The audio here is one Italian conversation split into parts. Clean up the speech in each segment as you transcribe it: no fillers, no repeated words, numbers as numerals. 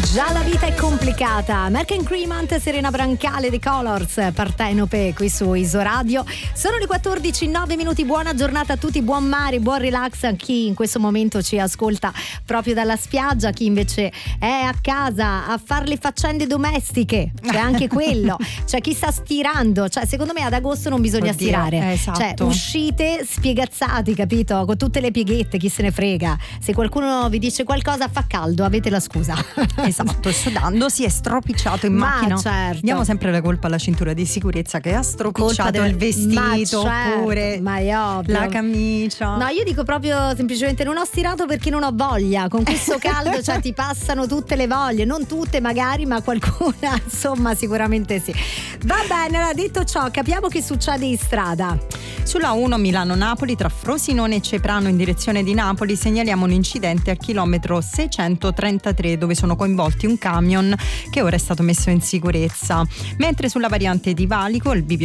Già la vita è complicata. Merck & Cremant, Serena Brancale, The Colors, Partenope qui su Isoradio. Sono le 14:09. Buona giornata a tutti, buon mare, buon relax a chi in questo momento ci ascolta proprio dalla spiaggia, chi invece è a casa a fare le faccende domestiche. C'è anche quello. C'è chi sta stirando. Cioè, secondo me ad agosto non bisogna stirare. Esatto. Cioè, uscite spiegazzati, capito? Con tutte le pieghe, chi se ne frega. Se qualcuno vi dice qualcosa, fa caldo, avete la scusa. Esatto, sudando si è stropicciato in macchina. Certo. Diamo sempre la colpa alla cintura di sicurezza che ha stropicciato il vestito, oppure la camicia. No, io dico proprio semplicemente non ho stirato perché non ho voglia. Con questo caldo cioè ti passano tutte le voglie, non tutte magari, ma qualcuna insomma sicuramente sì. Va bene, allora detto ciò, capiamo che succede in strada. Sulla 1 Milano-Napoli tra Frosinone e Ceprano in direzione di Napoli segnaliamo un incidente al chilometro 633 dove sono coinvolti un camion che ora è stato messo in sicurezza. Mentre sulla variante di Valico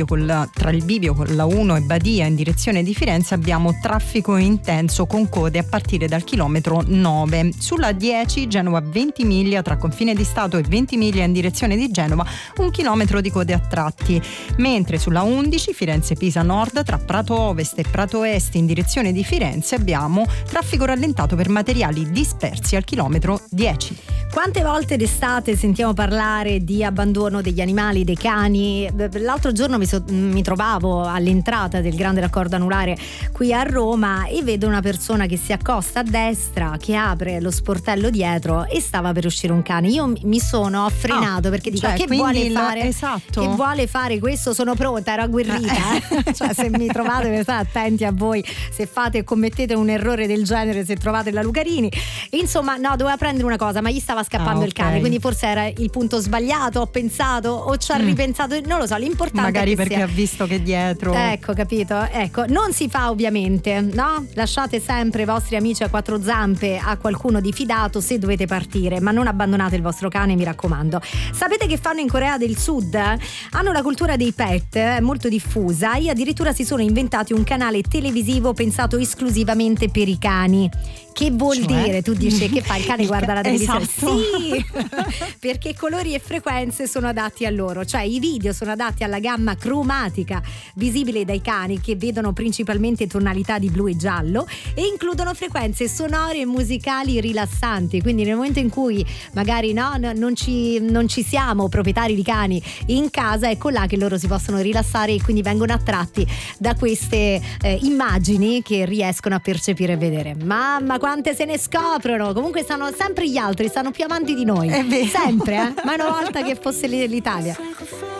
tra il bivio con la 1 e Badia in direzione di Firenze abbiamo traffico intenso con code a partire dal chilometro 9. Sulla 10 Genova Ventimiglia tra confine di Stato e Ventimiglia in direzione di Genova 1 chilometro di code a tratti. Mentre sulla 11 Firenze-Pisa Nord tra Prato Ovest e Prato Est in direzione di Firenze abbiamo traffico rallentato per materiali dispersi al chilometro 10. Quante volte d'estate sentiamo parlare di abbandono degli animali, dei cani? L'altro giorno mi trovavo all'entrata del grande raccordo anulare qui a Roma e vedo una persona che si accosta a destra, che apre lo sportello dietro e stava per uscire un cane. Io mi sono frenato perché dico che vuole fare? Esatto. Che vuole fare questo? Sono pronta, ero agguerrita. Cioè, se mi trovate, state attenti a voi se fate e commettete un errore del genere, se trovate la Lucarini. Insomma, no, doveva prendere una cosa, ma gli stava scappando il cane, quindi forse era il punto sbagliato, ho pensato o ci ha ripensato, non lo so, l'importante magari è che perché ha visto che dietro, ecco, capito, ecco, non si fa ovviamente, no? Lasciate sempre i vostri amici a quattro zampe a qualcuno di fidato se dovete partire, ma non abbandonate il vostro cane, mi raccomando. Sapete che fanno in Corea del Sud? Hanno la cultura dei pet molto diffusa e addirittura si sono inventati un canale televisivo pensato esclusivamente per i cani. Che vuol dire? Tu dici che fa il cane, guarda la televisione? Esatto. Sì, perché colori e frequenze sono adatti a loro, cioè i video sono adatti alla gamma cromatica visibile dai cani, che vedono principalmente tonalità di blu e giallo, e includono frequenze sonore e musicali rilassanti. Quindi nel momento in cui magari non ci siamo proprietari di cani in casa, ecco là che loro si possono rilassare e quindi vengono attratti da queste immagini che riescono a percepire e vedere. Mamma, quante se ne scoprono! Comunque stanno sempre gli altri, stanno più avanti di noi. È vero. Sempre, ma una volta che fosse l'Italia.